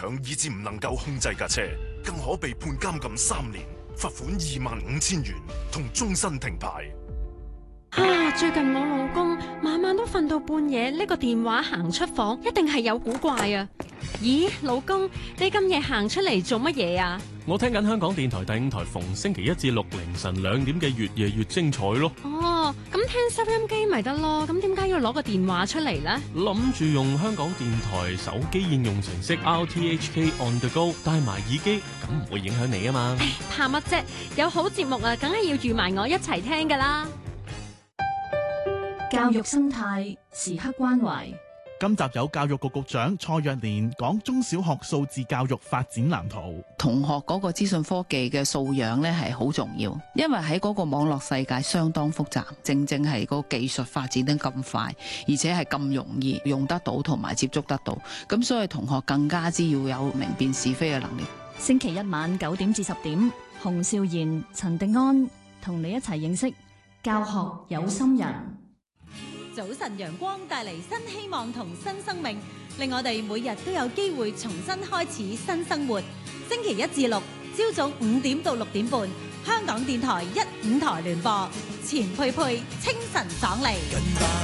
響以致唔能夠控制架車，更可被判監禁3年、罰款25,000元同終身停牌。 最近我老公晚晚都瞓到半夜，呢個電話行出房，一定係有古怪啊！咦，老公，你咁夜行出嚟做乜嘢啊？ 我聽緊香港電台第5台逢星期1至6凌晨2點嘅越夜越精彩咯。 咁聽收音機咪得咯？咁點解要攞個電話出嚟呢？ 諗住用香港電台手機應用程式 RTHK On The Go 戴埋耳機，咁唔會影響你啊嘛。 怕乜啫？有好節目啊，梗係要預埋我一齊聽噶啦。 教育生態時刻關懷。 今集有教育局局長蔡若蓮講中小學數字教育發展藍圖。 同學嗰個資訊科技嘅素養呢係好重要，因為喺嗰個網絡世界相當複雜，正係個技術發展得咁快，而且係咁容易用得到同埋接觸得到，咁所以同學更加之要有明辨是非嘅能力。 星期一晚9點至10點，洪少賢、陳迪安同你一齊認識教學有心人。 早晨陽光帶嚟新希望同新生命，令我哋每日都有機會重新開始新生活。星期1至6朝早5點到6點半，香港電台1、5台聯播，錢佩佩清晨爽利。